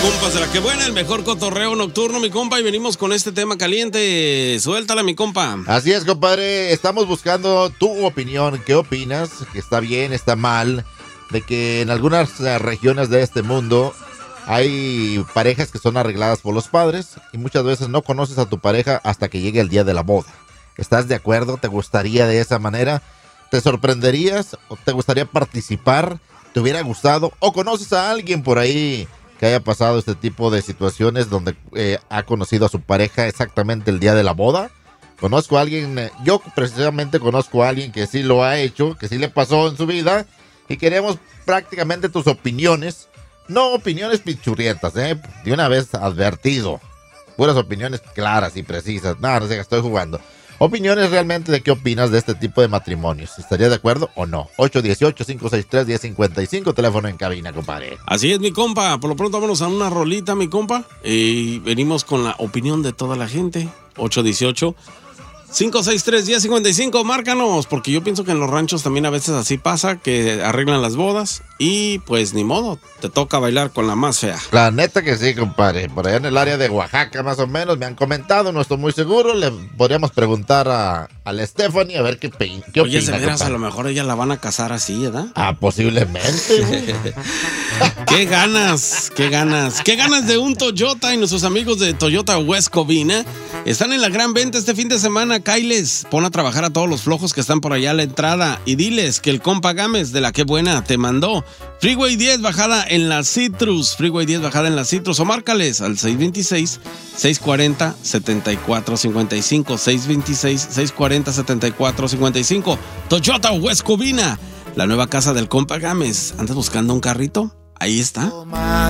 compas de la que buena, el mejor cotorreo nocturno, mi compa, y venimos con este tema caliente. Suéltala, mi compa. Así es, compadre, estamos buscando tu opinión. ¿Qué opinas? ¿Que está bien, está mal? De que en algunas regiones de este mundo hay parejas que son arregladas por los padres y muchas veces no conoces a tu pareja hasta que llegue el día de la boda. ¿Estás de acuerdo? ¿Te gustaría de esa manera? ¿Te sorprenderías? ¿O te gustaría participar? ¿Te hubiera gustado? ¿O conoces a alguien por ahí que haya pasado este tipo de situaciones donde ha conocido a su pareja exactamente el día de la boda? Conozco a alguien, yo precisamente conozco a alguien que sí lo ha hecho, que sí le pasó en su vida, y queremos prácticamente tus opiniones, no opiniones pichurrietas, de una vez advertido, puras opiniones claras y precisas, no sé, estoy jugando. Opiniones realmente de qué opinas de este tipo de matrimonios. ¿Estarías de acuerdo o no? 818-563-1055, teléfono en cabina, compadre. Así es, mi compa. Por lo pronto vámonos a una rolita, mi compa. Y venimos con la opinión de toda la gente. 818-563-1055, márcanos. Porque yo pienso que en los ranchos también a veces así pasa, que arreglan las bodas. Y pues ni modo, te toca bailar con la más fea. La neta que sí, compadre. Por allá en el área de Oaxaca, más o menos, me han comentado, no estoy muy seguro. Le podríamos preguntar a la Stephanie a ver qué opina. Oye, de veras, a lo mejor ella la van a casar así, ¿verdad? Posiblemente. Qué ganas de un Toyota. Y nuestros amigos de Toyota West Covina están en la gran venta este fin de semana. Kailes, pon a trabajar a todos los flojos que están por allá a la entrada y diles que el compa Gámez de la que buena te mandó Freeway 10 bajada en la Citrus, o márcales al 626-640-7455, 626-640-7455. Toyota West Covina, la nueva casa del compa Gámez. ¿Andas buscando un carrito? Ahí está.